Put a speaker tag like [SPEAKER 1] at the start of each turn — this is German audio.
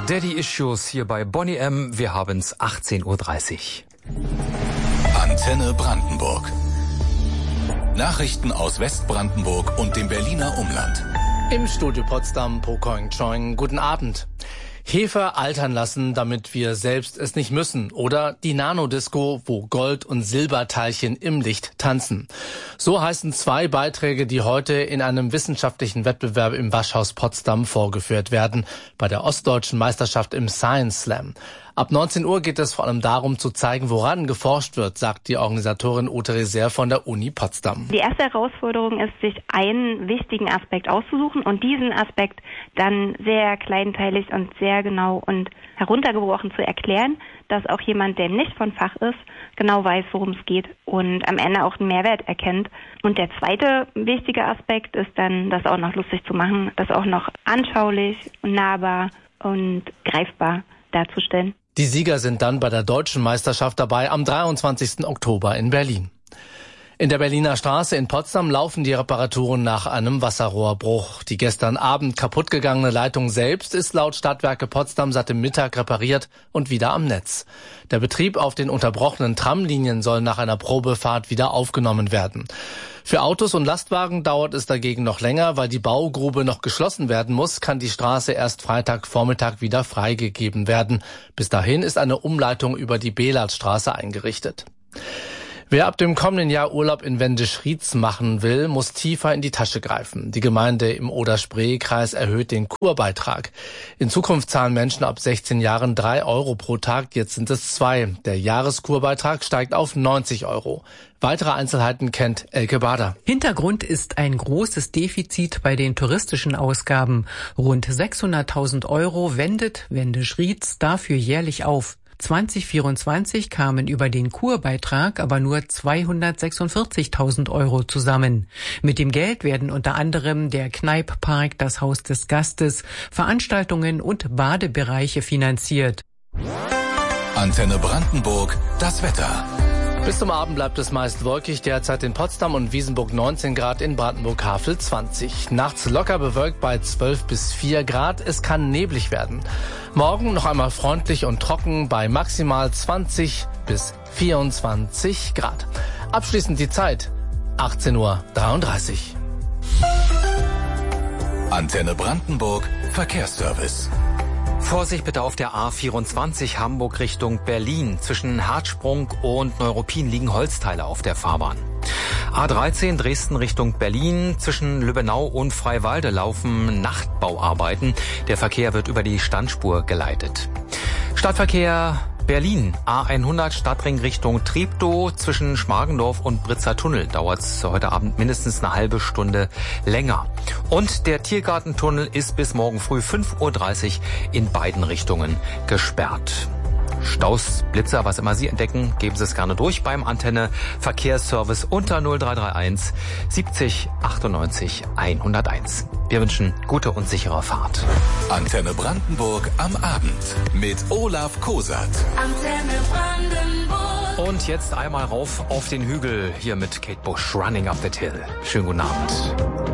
[SPEAKER 1] Daddy Issues hier bei Bonnie M. Wir haben's 18:30 Uhr.
[SPEAKER 2] Antenne Brandenburg. Nachrichten aus Westbrandenburg und dem Berliner Umland.
[SPEAKER 3] Im Studio Potsdam, Po Koing Choing, guten Abend. Hefe altern lassen, damit wir selbst es nicht müssen. Oder die Nanodisco, wo Gold- und Silberteilchen im Licht tanzen. So heißen 2 Beiträge, die heute in einem wissenschaftlichen Wettbewerb im Waschhaus Potsdam vorgeführt werden, bei der Ostdeutschen Meisterschaft im Science Slam. Ab 19 Uhr geht es vor allem darum zu zeigen, woran geforscht wird, sagt die Organisatorin Ute Reser von der Uni Potsdam.
[SPEAKER 4] Die erste Herausforderung ist, sich einen wichtigen Aspekt auszusuchen und diesen Aspekt dann sehr kleinteilig und sehr genau und heruntergebrochen zu erklären, dass auch jemand, der nicht von Fach ist, genau weiß, worum es geht und am Ende auch einen Mehrwert erkennt. Und der zweite wichtige Aspekt ist dann, das auch noch lustig zu machen, das auch noch anschaulich, nahbar und greifbar darzustellen.
[SPEAKER 3] Die Sieger sind dann bei der Deutschen Meisterschaft dabei am 23. Oktober in Berlin. In der Berliner Straße in Potsdam laufen die Reparaturen nach einem Wasserrohrbruch. Die gestern Abend kaputtgegangene Leitung selbst ist laut Stadtwerke Potsdam seit dem Mittag repariert und wieder am Netz. Der Betrieb auf den unterbrochenen Tramlinien soll nach einer Probefahrt wieder aufgenommen werden. Für Autos und Lastwagen dauert es dagegen noch länger, weil die Baugrube noch geschlossen werden muss, kann die Straße erst Freitagvormittag wieder freigegeben werden. Bis dahin ist eine Umleitung über die Behlathstraße eingerichtet. Wer ab dem kommenden Jahr Urlaub in Wendisch-Rietz machen will, muss tiefer in die Tasche greifen. Die Gemeinde im Oder-Spree-Kreis erhöht den Kurbeitrag. In Zukunft zahlen Menschen ab 16 Jahren 3 Euro pro Tag, jetzt sind es 2. Der Jahreskurbeitrag steigt auf 90 Euro. Weitere Einzelheiten kennt Elke Bader.
[SPEAKER 5] Hintergrund ist ein großes Defizit bei den touristischen Ausgaben. Rund 600.000 Euro wendet Wendisch-Rietz dafür jährlich auf. 2024 kamen über den Kurbeitrag aber nur 246.000 Euro zusammen. Mit dem Geld werden unter anderem der Kneipppark, das Haus des Gastes, Veranstaltungen und Badebereiche finanziert.
[SPEAKER 2] Antenne Brandenburg, das Wetter.
[SPEAKER 3] Bis zum Abend bleibt es meist wolkig, derzeit in Potsdam und Wiesenburg 19 Grad, in Brandenburg-Havel 20. Nachts locker bewölkt bei 12 bis 4 Grad, es kann neblig werden. Morgen noch einmal freundlich und trocken bei maximal 20 bis 24 Grad. Abschließend die Zeit, 18:33 Uhr.
[SPEAKER 2] Antenne Brandenburg, Verkehrsservice.
[SPEAKER 1] Vorsicht bitte auf der A24 Hamburg Richtung Berlin. Zwischen Herzsprung und Neuruppin liegen Holzteile auf der Fahrbahn. A13 Dresden Richtung Berlin. Zwischen Lübbenau und Freiwalde laufen Nachtbauarbeiten. Der Verkehr wird über die Standspur geleitet. Stadtverkehr Berlin, A100 Stadtring Richtung Treptow. Zwischen Schmargendorf und Britzer Tunnel dauert es heute Abend mindestens eine halbe Stunde länger. Und der Tiergartentunnel ist bis morgen früh 5:30 Uhr in beiden Richtungen gesperrt. Staus, Blitzer, was immer Sie entdecken, geben Sie es gerne durch beim Antenne Verkehrsservice unter 0331 70 98 101. Wir wünschen gute und sichere Fahrt.
[SPEAKER 2] Antenne Brandenburg am Abend mit Olaf Kosat.
[SPEAKER 6] Antenne Brandenburg.
[SPEAKER 1] Und jetzt einmal rauf auf den Hügel hier mit Kate Bush, Running Up That Hill. Schönen guten Abend.